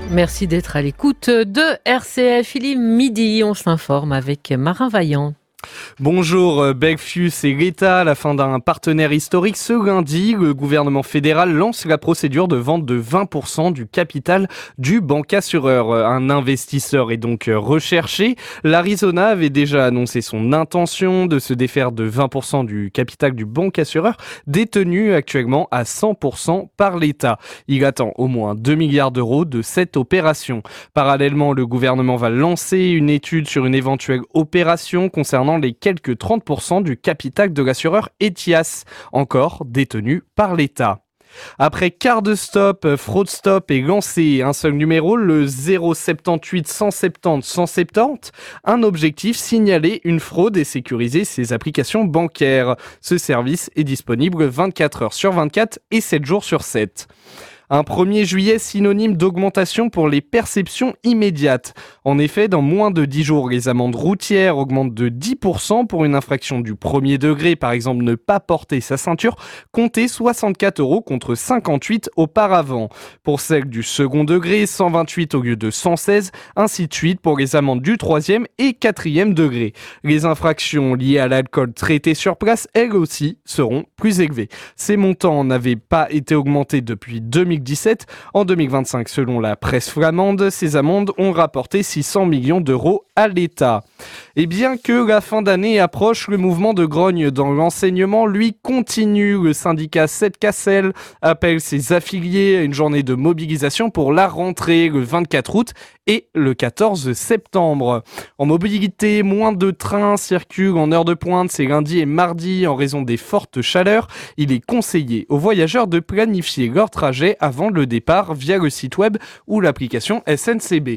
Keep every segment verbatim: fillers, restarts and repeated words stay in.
Merci d'être à l'écoute de R C F. Il est midi, on s'informe avec Marin Vaillant. Bonjour, Belfius et l'État, à la fin d'un partenaire historique, ce lundi, le gouvernement fédéral lance la procédure de vente de vingt pour cent du capital du bancassureur. Un investisseur est donc recherché. L'Arizona avait déjà annoncé son intention de se défaire de vingt pour cent du capital du bancassureur, détenu actuellement à cent pour cent par l'État. Il attend au moins deux milliards d'euros de cette opération. Parallèlement, le gouvernement va lancer une étude sur une éventuelle opération concernant les quelques trente pour cent du capital de l'assureur Ethias, encore détenu par l'État. Après quart de stop, Fraude Stop est lancé. Un seul numéro, le zéro sept huit cent soixante-dix cent soixante-dix. Un objectif, signaler une fraude et sécuriser ses applications bancaires. Ce service est disponible vingt-quatre heures sur vingt-quatre et sept jours sur sept. Un premier juillet synonyme d'augmentation pour les perceptions immédiates. En effet, dans moins de dix jours, les amendes routières augmentent de dix pour cent pour une infraction du premier degré, par exemple ne pas porter sa ceinture, comptez soixante-quatre euros contre cinquante-huit auparavant. Pour celle du second degré, cent vingt-huit au lieu de cent seize, ainsi de suite pour les amendes du troisième et quatrième degré. Les infractions liées à l'alcool traité sur place, elles aussi, seront plus élevées. Ces montants n'avaient pas été augmentés depuis deux mille dix-sept. En deux mille vingt-cinq, selon la presse flamande, ces amendes ont rapporté six cents millions d'euros à l'État. Et bien que la fin d'année approche, le mouvement de grogne dans l'enseignement, lui, continue. Le syndicat sept K S L appelle ses affiliés à une journée de mobilisation pour la rentrée le vingt-quatre août et le quatorze septembre. En mobilité, moins de trains circulent en heure de pointe ces lundi et mardi en raison des fortes chaleurs. Il est conseillé aux voyageurs de planifier leur trajet avant le départ via le site web ou l'application S N C B.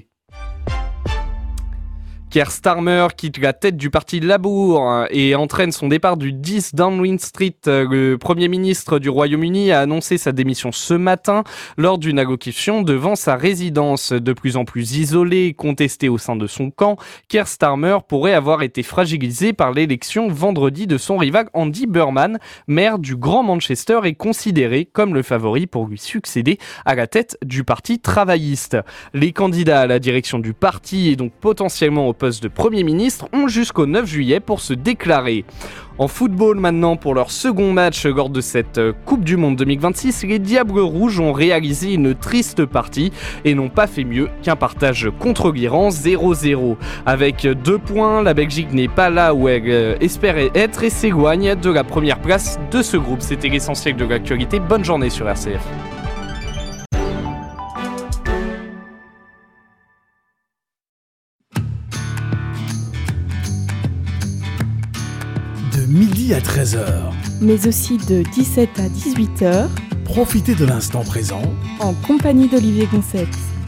Keir Starmer quitte la tête du parti Labour et entraîne son départ du dix Downing Street. Le Premier ministre du Royaume-Uni a annoncé sa démission ce matin lors d'une allocution devant sa résidence. De plus en plus isolé et contesté au sein de son camp, Keir Starmer pourrait avoir été fragilisé par l'élection vendredi de son rival Andy Burnham, maire du Grand Manchester et considéré comme le favori pour lui succéder à la tête du parti travailliste. Les candidats à la direction du parti et donc potentiellement au poste de Premier ministre ont jusqu'au neuf juillet pour se déclarer. En football maintenant, pour leur second match lors de cette Coupe du Monde deux mille vingt-six, les Diables Rouges ont réalisé une triste partie et n'ont pas fait mieux qu'un partage contre l'Iran zéro zéro. Avec deux points, la Belgique n'est pas là où elle espérait être et s'éloigne de la première place de ce groupe. C'était l'essentiel de l'actualité. Bonne journée sur R C F. Midi à treize heures. Mais aussi de dix-sept à dix-huit heures. Profitez de l'instant présent en compagnie d'Olivier Goncex.